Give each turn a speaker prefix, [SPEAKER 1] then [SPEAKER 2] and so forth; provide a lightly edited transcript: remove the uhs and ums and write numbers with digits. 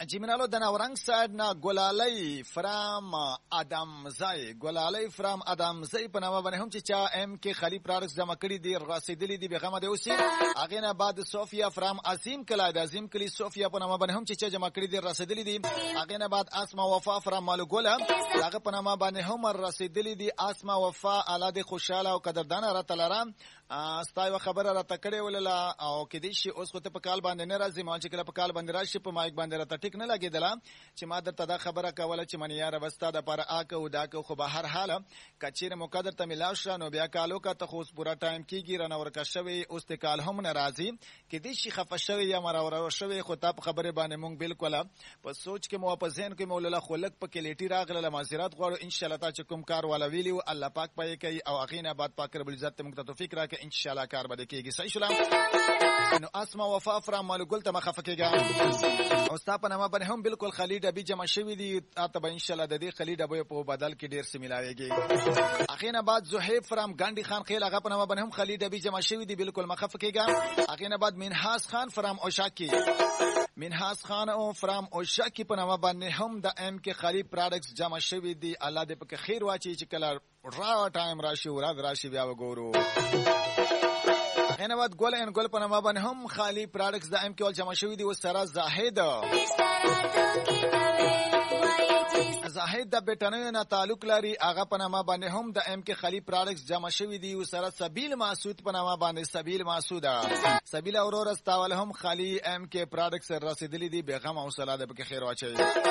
[SPEAKER 1] جیمینالو د ناورنګ سایډ نه ګلالۍ فرام ادمزای ګلالۍ فرام ادمزای په نامه باندې هم چې چا ام کې خلی پروډکټس جمع کړي دي رسیدلي دي بغمه دی اوسې هغه نه بعد صوفیا فرام عظیم کلا د عظیم کلی صوفیا په نامه باندې هم چې چا جمع کړي دي رسیدلي دي هغه نه بعد اسما وفا فرام مالګولا هغه په نامه باندې هم رسیدلي دي اسما وفا الاده خوشاله او قدردان را تلرام ستایو خبره را تکړه ولله او کې دي شي اوس خو ته په کال باندې نه راځي مال چې کله په کال باندې راشي په مایک باندې را ټیک نه لګیدله چې ما درته دا خبره کوله چې من یاره بستا د پر اکو داکو خو به هر حاله کچیر مقدر ته ملاو شو نو بیا کالو کا ته خو پورا ټایم کیږي رانه ورکه شوی اوس ته کال هم ناراضي کې دي شي خفه شوی یا مرور شوی خو ته خبره باندې مونږ بالکل په سوچ کې مو په ذهن کې مولا خلق په کلیټی راغله معذرت غواړو ان شاء الله تا چې کوم کار والا ویلیو الله پاک پای کوي او اغینه بعد پاک رب العزت موږ ته توفیق راکړي ان شاء الله کار به کیږي صحیح شلام نو اسما وفا فرام مالګل ته مخه فکیږي او تاسو په نامه باندې هم بالکل خالد ابي جمع شوی دي تاسو به ان شاء الله د دې خالد ابي په بدل کې ډیر سیملاويږي اخینه بعد زهيب فرام ګاندی خان خیل هغه په نامه باندې هم خالد ابي جمع شوی دي بالکل مخه فکیږي اخینه بعد منحاس خان فرام اوشاکی منحاس خان او فرام اوشاکی په نامه باندې هم د ام کې خالد پروډکټس جمع شوی دي الله دې په خیر واچي چې کله را ټایم راشي ورځ راشي بیا وګورو انواد ګول ان ګول په نامه باندې هم خالی پروډکټس د ام کې ول جمع شوی دي و سره زاهد د بیٹانو نه تعلق لري هغه په نامه باندې هم د ام کې خالی پروډکټس جمع شوی دي و سره سبیل مسعود په نامه باندې سبیل مسعوده سبیل اورور استاول هم خالی ام کې پروډکټس رسیدلي دي به غم او صلاح د په خیر واچي